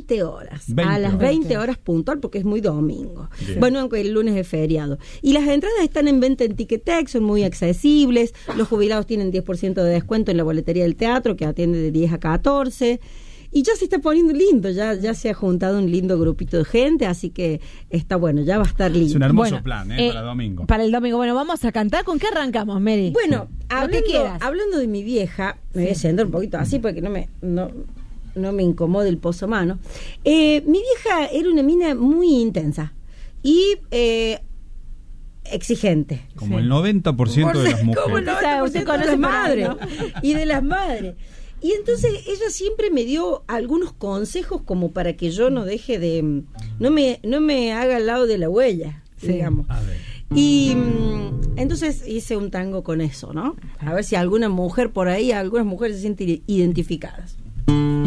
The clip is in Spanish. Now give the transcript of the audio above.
20 horas. A las 20 horas puntual, porque es muy domingo. Bien. Bueno, aunque el lunes es feriado. Y las entradas están en venta en Ticketek, son muy accesibles. Los jubilados tienen 10% de descuento en la boletería del teatro, que atiende de 10 a 14. Y ya se está poniendo lindo, ya se ha juntado un lindo grupito de gente, así que está bueno, ya va a estar lindo. Es un hermoso plan, para domingo. Para el domingo. Bueno, vamos a cantar. ¿Con qué arrancamos, Mary? Bueno, hablando de mi vieja, me voy a sentar un poquito así porque no me incomode el pozomano. Mi vieja era una mina muy intensa y exigente. Como el 90% de las mujeres. Como el 90% de las madres, ¿no? Y de las madres. Y entonces ella siempre me dio algunos consejos como para que yo no deje de... No me haga al lado de la huella, digamos. A ver. Y entonces hice un tango con eso, ¿no? A ver si alguna mujer por ahí, algunas mujeres se sienten identificadas.